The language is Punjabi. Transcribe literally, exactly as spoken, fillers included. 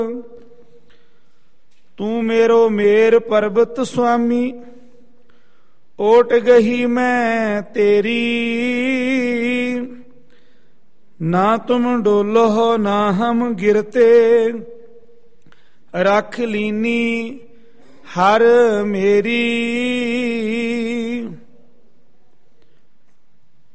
ਤੂੰ ਮੇਰੋ ਮੇਰ ਪਰਬਤ ਸੁਆਮੀ, ਓਟ ਗਹੀ ਮੈਂ ਤੇਰੀ। ਨਾ ਤੁਮ ਡੋਲੋ ਨਾ ਹਮ ਗਿਰਤੇ, ਰੱਖ ਲੀਨੀ ਹਰ ਮੇਰੀ।